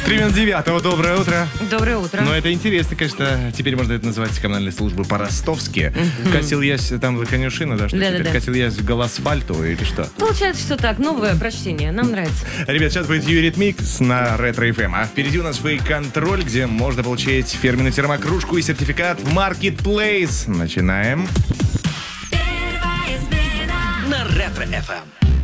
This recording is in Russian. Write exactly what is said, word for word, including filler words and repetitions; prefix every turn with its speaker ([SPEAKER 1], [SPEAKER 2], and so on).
[SPEAKER 1] Три минуты девятого. Доброе утро.
[SPEAKER 2] Доброе утро.
[SPEAKER 1] Ну, это интересно, конечно. Теперь можно это называть коммунальной службой по-ростовски. Mm-hmm. Катил ясь, там конюшина, да, что
[SPEAKER 2] да,
[SPEAKER 1] теперь?
[SPEAKER 2] Да, да.
[SPEAKER 1] Катил ясь голосфальту или что?
[SPEAKER 2] Получается, что так. Новое прочтение. Нам нравится.
[SPEAKER 1] Ребят, сейчас будет Юритмикс на Ретро эф эм. А впереди у нас фейк-контроль, где можно получить фирменную термокружку и сертификат в Marketplace. Начинаем.
[SPEAKER 3] На Ретро эф эм.